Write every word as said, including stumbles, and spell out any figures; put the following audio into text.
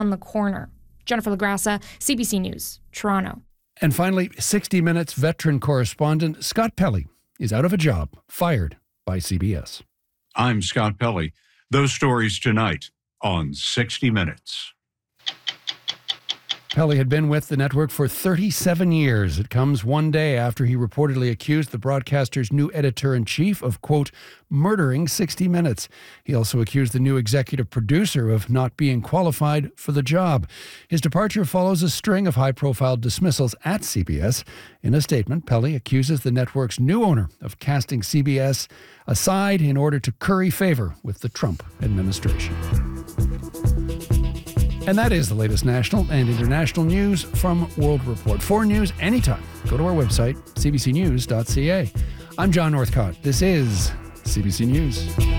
on the corner. Jennifer LaGrassa, C B C News, Toronto. And finally, sixty minutes veteran correspondent Scott Pelley is out of a job, fired by C B S. I'm Scott Pelley. Those stories tonight on sixty minutes. Pelley had been with the network for thirty-seven years. It comes one day after he reportedly accused the broadcaster's new editor-in-chief of, quote, murdering sixty minutes. He also accused the new executive producer of not being qualified for the job. His departure follows a string of high-profile dismissals at C B S. In a statement, Pelley accuses the network's new owner of casting C B S aside in order to curry favor with the Trump administration. And that is the latest national and international news from World Report. For news anytime, go to our website, c b c news dot c a. I'm John Northcott. This is C B C News.